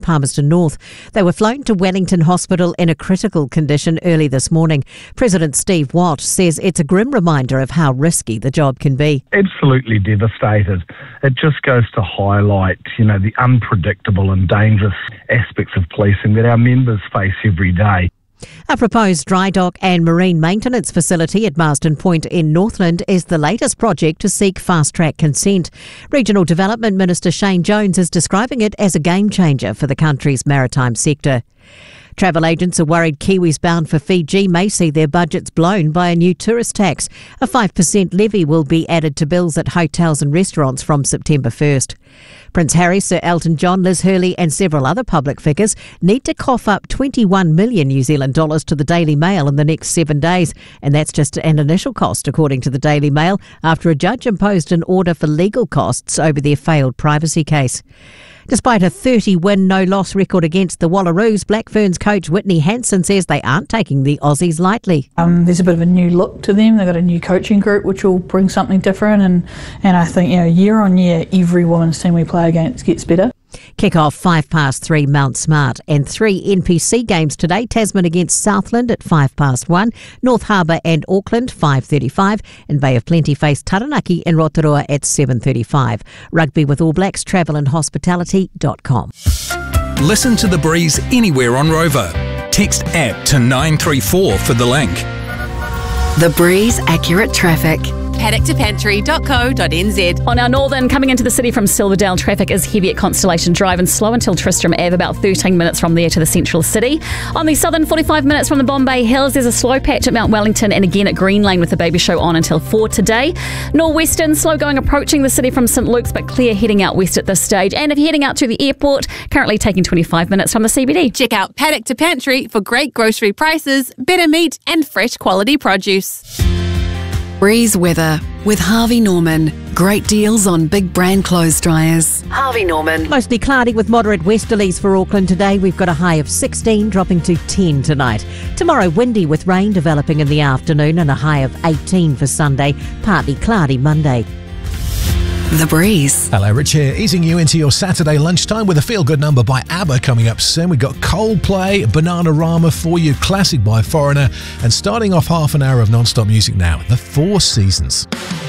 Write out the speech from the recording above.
Palmerston North. They were flown to Wellington Hospital in a critical condition early this morning. President Steve Watt says it's a grim reminder of how risky the job can be. Absolutely devastated. It just goes to highlight, the unpredictable and dangerous aspects of policing that our members face every day. A proposed dry dock and marine maintenance facility at Marsden Point in Northland is the latest project to seek fast-track consent. Regional Development Minister Shane Jones is describing it as a game changer for the country's maritime sector. Travel agents are worried Kiwis bound for Fiji may see their budgets blown by a new tourist tax. A 5% levy will be added to bills at hotels and restaurants from September 1st. Prince Harry, Sir Elton John, Liz Hurley and several other public figures need to cough up 21 million New Zealand dollars to the Daily Mail in the next 7 days. And that's just an initial cost, according to the Daily Mail, after a judge imposed an order for legal costs over their failed privacy case. Despite a 30-win, no-loss record against the Wallaroos, Black Ferns coach Whitney Hansen says they aren't taking the Aussies lightly. There's a bit of a new look to them. They've got a new coaching group which will bring something different, and I think year on year every women's team we play against gets better. Kick-off 3:05 Mount Smart and 3 NPC games today. Tasman against Southland at 1:05, North Harbour and Auckland 5:35 and Bay of Plenty face Taranaki and Rotorua at 7:35. Rugby with All Blacks, travelandhospitality.com. Listen to The Breeze anywhere on Rover. Text app to 934 for the link. The Breeze Accurate Traffic. paddock2pantry.co.nz. On our northern, coming into the city from Silverdale, traffic is heavy at Constellation Drive and slow until Tristram Ave, about 13 minutes from there to the central city. On the southern, 45 minutes from the Bombay Hills, there's a slow patch at Mount Wellington and again at Green Lane with the baby show on until 4 today. Northwestern, slow going approaching the city from St Luke's, but clear heading out west at this stage. And if you're heading out to the airport, currently taking 25 minutes from the CBD. Check out Paddock to Pantry for great grocery prices, better meat and fresh quality produce. Breeze weather with Harvey Norman. Great deals on big brand clothes dryers. Harvey Norman. Mostly cloudy with moderate westerlies for Auckland today. We've got a high of 16, dropping to 10 tonight. Tomorrow, windy with rain developing in the afternoon and a high of 18 for Sunday. Partly cloudy Monday. The Breeze. Hello, Rich here, easing you into your Saturday lunchtime with a feel-good number by ABBA coming up soon. We've got Coldplay, Bananarama for you, classic by Foreigner, and starting off half an hour of non-stop music now, The Four Seasons.